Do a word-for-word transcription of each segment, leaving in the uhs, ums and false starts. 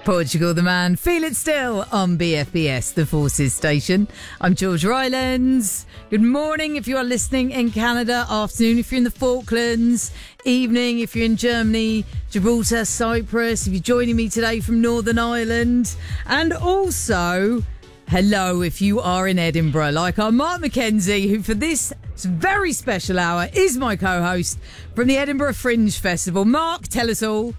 Portugal the Man, Feel It Still on B F B S, the Forces station. I'm Georgia Rylands. Good morning if you are listening in Canada, afternoon if you're in the Falklands, evening if you're in Germany, Gibraltar, Cyprus, if you're joining me today from Northern Ireland, and also hello if you are in Edinburgh, like our Mark McKenzie, who for this very special hour is my co-host from the Edinburgh Fringe Festival. Mark, tell us all.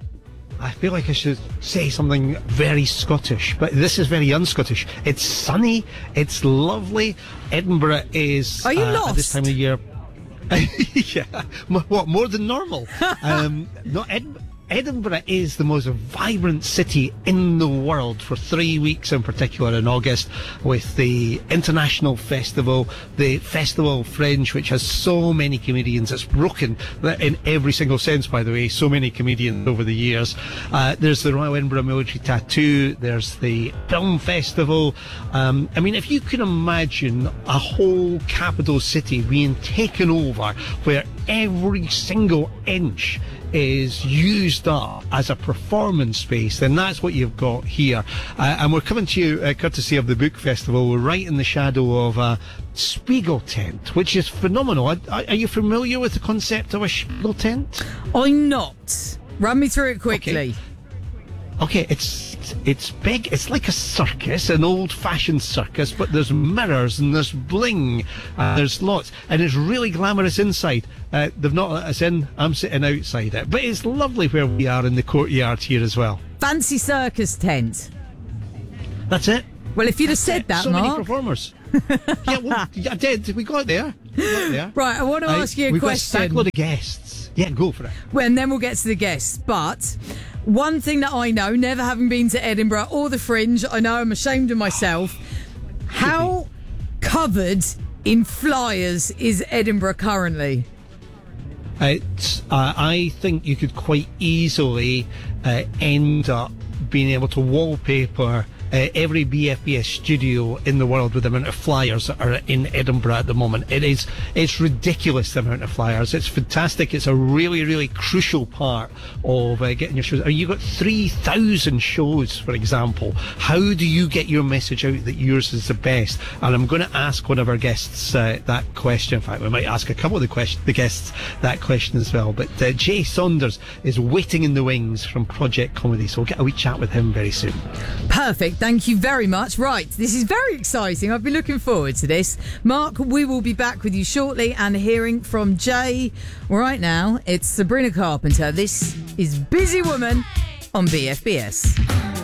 I feel like I should say something very Scottish, but this is very un-Scottish. It's sunny, it's lovely. Edinburgh is... Are you uh, lost? At this time of the year... yeah. M- what, more than normal? um, no, Ed- Edinburgh is the most vibrant city in the world for three weeks in particular in August, with the International Festival, the Festival Fringe, which has so many comedians. It's broken in every single sense, by the way, so many comedians over the years. Uh, there's the Royal Edinburgh Military Tattoo, there's the Film Festival. Um, I mean, if you can imagine a whole capital city being taken over where every single inch is used up as a performance space, then that's what you've got here. Uh, and we're coming to you uh, courtesy of the Book Festival. We're right in the shadow of a Spiegel tent, which is phenomenal. Are, are you familiar with the concept of a Spiegel tent? I'm not. Run me through it quickly. Okay. Okay, it's it's big. It's like a circus, an old-fashioned circus, but there's mirrors and there's bling, uh, there's lots, and it's really glamorous inside. Uh, they've not let us in. I'm sitting outside it, but it's lovely where we are in the courtyard here as well. Fancy circus tent. That's it. Well, if you'd have That's said it. that, so Mark. many performers. yeah, well, I did. We got there. We got there. Right, I want to ask you a we've question. We've got a stack load of guests. Yeah, go for it. Well, and then we'll get to the guests. But one thing that I know, never having been to Edinburgh or the Fringe, I know I'm ashamed of myself. How covered in flyers is Edinburgh currently? It's, uh, I think you could quite easily uh, end up being able to wallpaper Uh, every B F B S studio in the world with the amount of flyers that are in Edinburgh at the moment. It is, it's ridiculous, the amount of flyers. It's fantastic. It's a really, really crucial part of uh, getting your shows. I mean, you've got three thousand shows, for example. How do you get your message out that yours is the best? And I'm going to ask one of our guests uh, that question. In fact, we might ask a couple of the, question, the guests that question as well. But uh, Jay Saunders is waiting in the wings from Project Comedy, so we'll get a wee chat with him very soon. Perfect. Thank you very much. Right, this is very exciting. I've been looking forward to this. Mark, we will be back with you shortly and hearing from Jay. Right now, it's Sabrina Carpenter. This is Busy Woman on B F B S.